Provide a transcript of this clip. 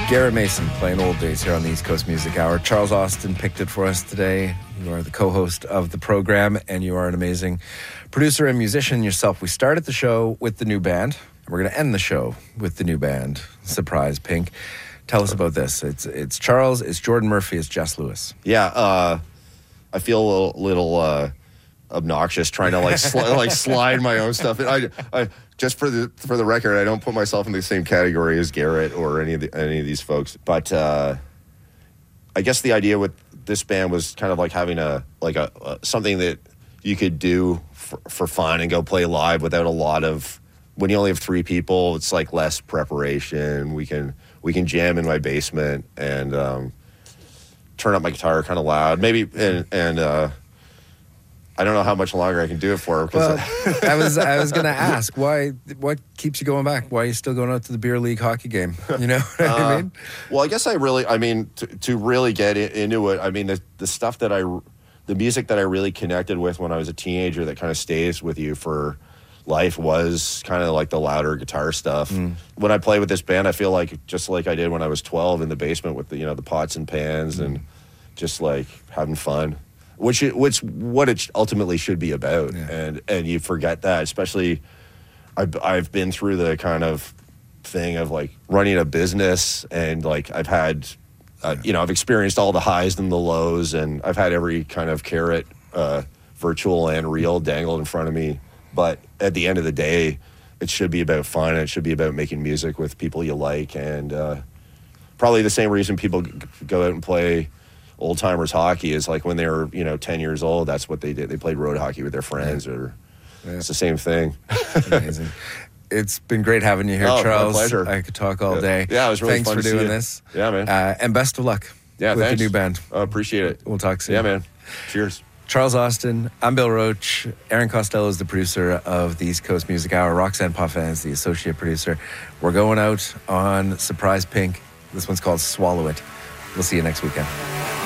Garrett Mason playing Old Days here on the East Coast Music Hour. Charles Austin picked it for us today. You are the co-host of the program, and you are an amazing producer and musician yourself. We started the show with the new band, and we're going to end the show with the new band, Surprise Pink. Tell us about this. It's Charles, it's Jordan Murphy, it's Jess Lewis. Yeah, I feel a little obnoxious trying to slide my own stuff. I just for the record, I don't put myself in the same category as Garrett or any of these folks. But I guess the idea with this band was kind of like having a something that you could do for fun and go play live without a lot of. When you only have 3 people, it's like less preparation. We can jam in my basement and turn up my guitar kind of loud, maybe and. I don't know how much longer I can do it for. Well, I was going to ask what keeps you going back? Why are you still going out to the beer league hockey game? You know what I mean? Well, I guess to really get into it. I mean, the stuff the music that I really connected with when I was a teenager that kind of stays with you for life was kind of like the louder guitar stuff. When I play with this band, I feel like just like I did when I was 12 in the basement with the pots and pans and just like having fun. Which what it ultimately should be about, yeah. and you forget that. Especially, I've been through the kind of thing of like running a business, and like I've had, I've experienced all the highs and the lows, and I've had every kind of carrot, virtual and real, dangled in front of me. But at the end of the day, it should be about fun. And it should be about making music with people you like, and probably the same reason people go out and play old timers hockey is like when they were 10 years old. That's what they did. They played road hockey with their friends, it's the same thing. Amazing. It's been great having you here, Charles. My pleasure. I could talk all day. Yeah, it was really fun to see you. Thanks for doing this. Yeah, man. And best of luck with the new band. Appreciate it. We'll talk soon. Yeah, man. Cheers. Charles Austin, I'm Bill Roach. Aaron Costello is the producer of the East Coast Music Hour. Roxanne Puffin is the associate producer. We're going out on Surprise Pink. This one's called Swallow It. We'll see you next weekend.